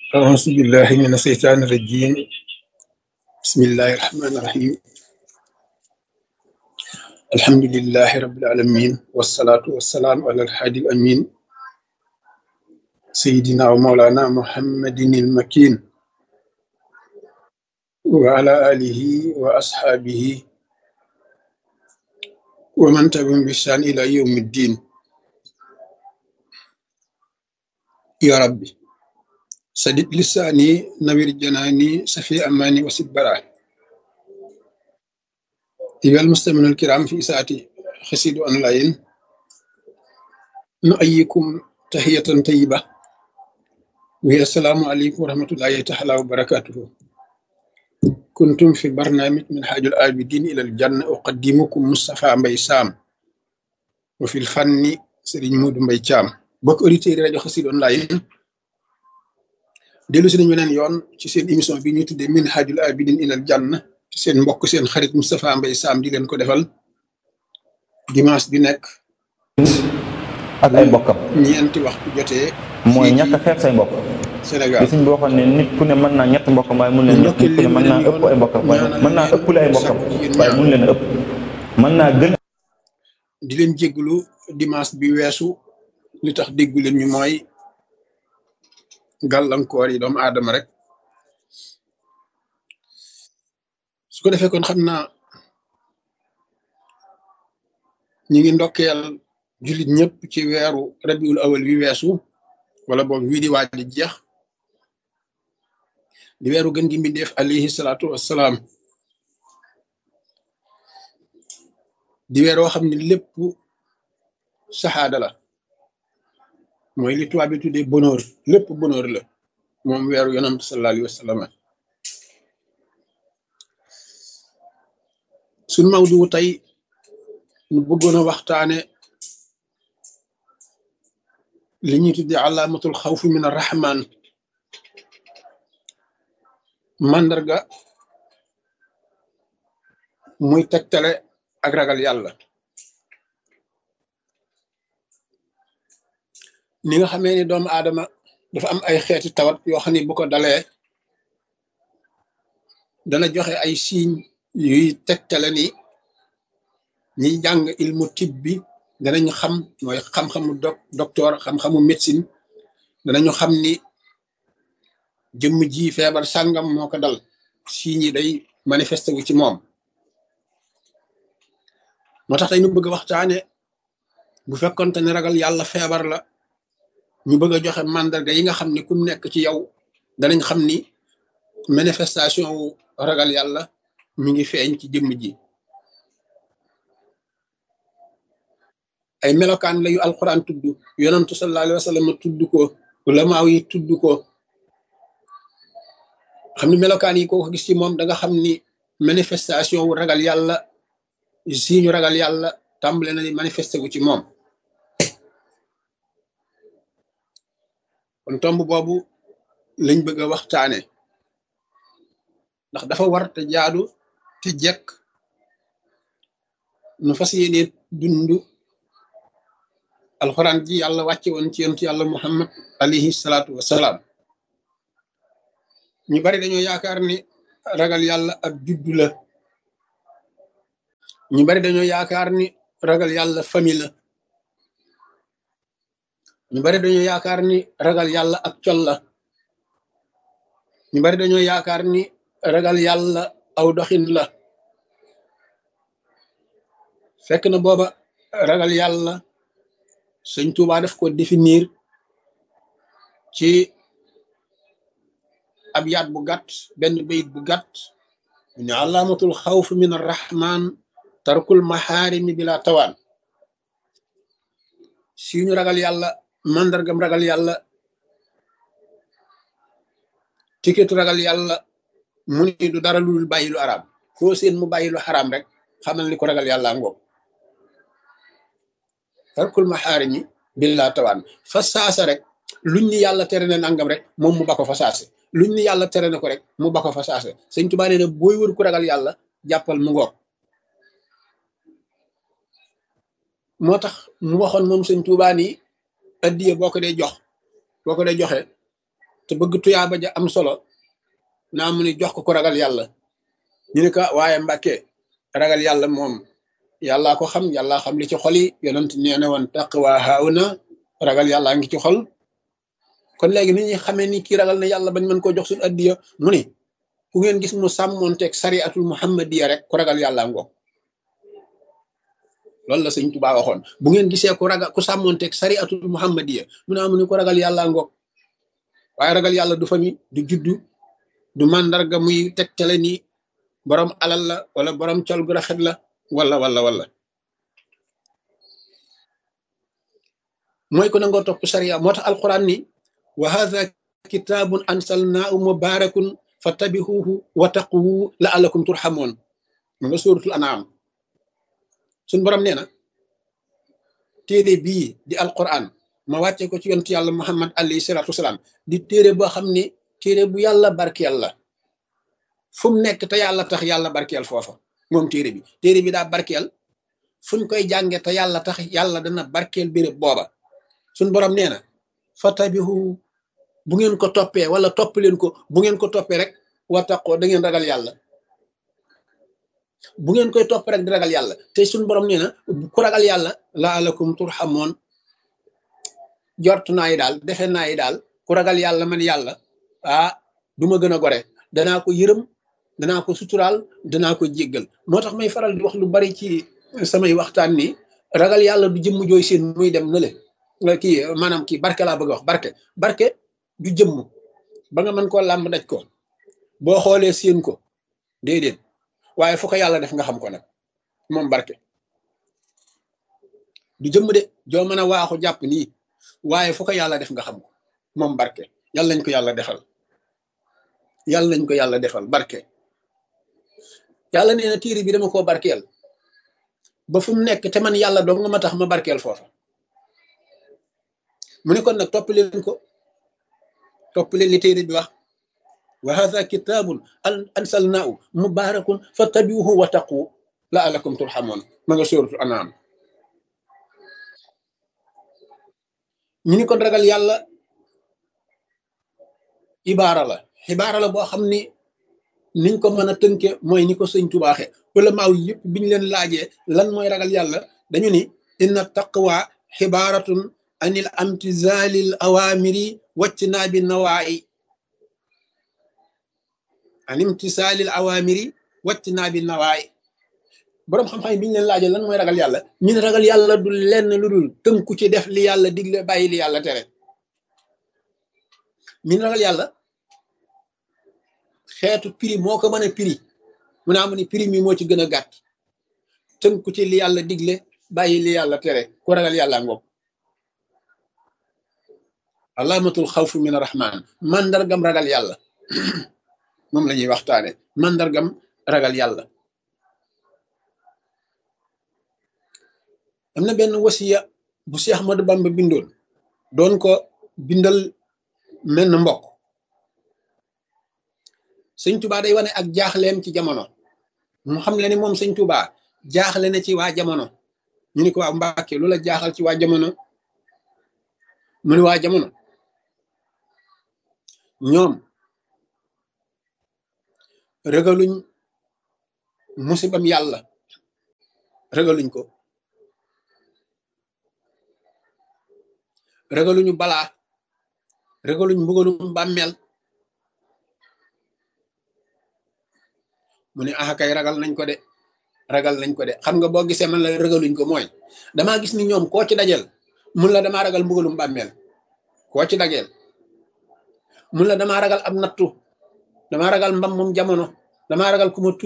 أعوذ بالله من الشيطان الرجيم. بسم الله الرحمن الرحيم. الحمد لله رب العالمين والصلاة والسلام على الحادي الأمين سيدنا ومولانا محمد المكين وعلى آله وأصحابه ومن تبعهم بإحسان إلى يوم الدين. يا ربي سدد لساني نوير جناني سفي أماني وسد براني. أيها المستمعون الكرام في إساءتي خسيد أونلاين نؤيكم تحية طيبة وهي السلام عليكم ورحمة الله تعالى وبركاته. كنتم في برنامج من حاج العابدين إلى الجنة أقدمكم مصطفى مباي سام وفي الفن سيرين مود مباي تيام بوك اوديتير راديو خسيد أونلاين ديلو سي نيو نين يون ci seen émission bi ñu tuddé min hajul abidin ila janna ci seen mbokk seen xarit Moustapha Mbaye Sam di leen ko defal dimanche bi nekk ak ay mbokkam ñeenti waxtu jotee mooy ñàkk a xeeb say mbokk Sénégal li suñ boo xam ne nit ku ne mën naa ñett mbokkam waaye mun leen nit ku ne mën naa ëpp ay mbokkam waaye mën naa ëppale ay mbokkam waaye mun leen a ëpp mën naa gën di leen jégglu dimanche bi weesu li tax déggu leen ñu mooy gàllankoor yi doomu aadama rek su ko defee kon xam naa ñi ngi ndokkeel jullit ñëpp ci weeru rabiul awal wi weesu wala boog wii di waaj di jeex di weeru gën gi mbindeef alayhi salaatu wassalaam di weer woo xam ne lépp saxaada la mooy li tubaab bi tuddee bonheur lépp bonheur la moom weeru yonant sallallahu alayhi wa sallam. suñ mawdu tey ñu bëggoon a waxtaane li ñuy tuddee alaamatul xawfi min arrahman mandarga muy tegtale ak ragal yàlla. ni nga xamee ni doomu aadama dafa am ay xeeti tawat yoo xam ne bu ko dalee dana joxe ay signes yuy tegtale ni ñiy jàng ilmu tib bi danañu xam mooy xam-xamu docteur xam-xamu médecine danañu xam ni jëmm ji feebar sàngam moo ko dal signes yi day manifesté wu ci moom. moo tax tey ñu bëgg a waxtaane bu fekkonte ne ragal yàlla feebar la ñu bëgg a joxe mandarga yi nga xam ni kum nekk ci yow danañ xam ni manifestation wu ragal yàlla mi ngi feeñ ci jëmm ji. ay melokaan la yu alquran tudd yonantu sallallahu alayhi wa sallam tudd ko ulamaaw yi tudd ko xam ni melokaan yi ko gis ci moom da nga xam ni manifestation wu ragal yàlla si ñu ragal yàlla tàmbale na ni manifesté wu ci moom. kon tomb boobu lañ bëgg a waxtaane ndax dafa war te jaadu te jekk nu fas yéene dund alxuraan ji yàlla wàcce woon ci yonent yàlla muhammad alayhi salaatu wassalaam. ñu bari dañoo yaakaar ni ragal yàlla ab juddu la ñu bari dañoo yaakaar ni ragal yàlla famille la ñu bari dañoo yaakaar ni ragal yàlla ak col la ñu bari dañoo yaakaar ni ragal yàlla aw doxin la fekk na booba ragal yàlla sëñ Tuubaa daf ko définir ci ab yaat bu gàtt benn bayit bu gàtt ne alaamatul xawf min arrahman tarkul maxaarimi bila tawaan. si ñu ragal yàlla mandargam ragal yàlla tiketu ragal yàlla mu ni du dara lu dul bàyyi lu araam foo seen mu bàyyi lu xaraam rek xamal ni ko ragal yàlla ngoog. tarkul maxaarimi bila tawaan fa saasa rek luñ ni yàlla tere na nangam rek moom mu ba ko fa saase luñ ni yàlla tere na ko rek mu ba ko fa saase. sëñ Tuubaa nee na booy wër ku ragal yàlla jàppal mu ngoog. moo tax mu waxoon moom sëñ Tuubaa ni addiye boo ko dee joxe te bëgg tuyaaba ja am solo naa mu ni jox ko ragal yàlla ñu ne ko waaye Mbàkke ragal yàlla moom yàllaa ko xam yàllaa xam li ci xol yi yonent nee na woon taqwa hauna ragal yàllaa ngi ci xol kon léegi ni ñuy xamee ni kii ragal na yàlla bañ mën koo jox suñu addiya mu ni ku ngeen gis mu sàmmonteeg sariatul muhammadiya rek ku ragal yàlla ngoog loolu la sëñ Tuubaa waxoon bu ngeen gisee ku sàmmonteeg sariatul muhammadiya mu ne amu ni ko ragal yàlla ngoog waaye ragal yàlla du fami du juddu du màndarga muy tegtale ni borom alal la wala borom col gu rafet la wala mooy ko nangoo topp sariya moo tax alquran ni wa hadha kitabun ansalnaahu mubarakun fattabihuhu wattaqu la'allakum turhamun mu nga suratul an'am suñ borom nee na téere bii di alquran ma wàcce ko ci yontu yàlla muhammad alayhi salatu wasalaam di téere boo xam ne téere bu yàlla barkeel la fu mu nekk te yàlla tax yàlla barkeel foofa moom téere bi daa barkeel fuñ koy jànge te yàlla tax yàlla dana barkeel béréb booba suñ borom nee na fatabihu bu ngeen ko toppee wala topp leen ko bu ngeen ko toppee rek wattaqoo da ngeen ragal yàlla bu ngeen koy topp rek di ragal yàlla te suñ borom nee na ku ragal yàlla la'allakum turhamun jort naa yi daal defe naa yi daal ku ragal yàlla man yàlla du ma gën a gore danaa ko yërëm danaa ko suturaal danaa ko jéggal moo tax may faral di wax lu bari ci samay waxtaan ni ragal yàlla du jëmm jooy seen muy dem na le kii maanaam kii barke laa bëgg a wax barke du jëmm ba nga mën koo làmb daj ko boo xoolee seen ko déedéet waaye fu ko yàlla def nga xam ko nag moom barke du jëmm de joo mën a waaxu jàpp nii waaye fu ko yàlla def nga xam ko moom barke yàlla nañ ko yàlla defal yàlla nañ ko yàlla defal barke yàlla nee na téere bi dama koo barkeel ba fu mu nekk te man yàlla dong nga ma tax ma barkeel foofa mu ne kon nag topp leen li téere bi wax wa hadha kitabun ansalnaahu mubarakun fattabi'uhu wattaqu la'allakum turhamun ma nga suratul an'am ñu ni kon ragal yàlla xibaara la boo xam ni niñ ko mën a tënke mooy ni ko sëñ Tuubaa waxe ulamaaw yëpp biñ leen laajee lan mooy ragal yàlla dañu ni inna taqwa xibaaratun anil amtizalil awamiri wajtinaabi nawaayi an imtisaalil awamiri wajtinaabi nawaayi boroom xam-xam yi biñu leen laajee lan mooy ragal yàlla ñu ne ragal yàlla du lenn lu dul tënku ci def li yàlla digle bàyyi li yàlla tere ñu ne ragal yàlla xeetu prix moo ko mën a prix mu naa mu ni prix mi moo ci gën a gàtt tënku ci li yàlla digle bàyyi li yàlla tere ku ragal yàlla ngoog alaamatul xawfu min arrahman mandargam ragal yàlla moom la ñuy waxtaane mandargam ragal yàlla am na benn wasiya bu Cheikh Ahmadou Bamba bindoon doon ko bindal menn mbokk sëñ Tuubaa day wane ak jaaxleem ci jamono mu xam le ni moom sëñ Tuubaa jaaxle na ci waa jamono ñu ni ko waa Mbàkke lu la jaaxal ci waa jamono mu ni waa jamono ñoom ragaluñ musibam yàlla ragaluñ ko ragaluñu balaa ragaluñ mbugalum bàmmeel mu ne kay ragal nañ ko de xam nga boo gisee man la ragaluñ ko mooy damaa gis ni ñoom koo ci dajel mun la damaa ragal mbugalum bàmmeel koo ci dajel mun la damaa ragal ab nattu damaa ragal mbam moom jamono damaa ragal ku ma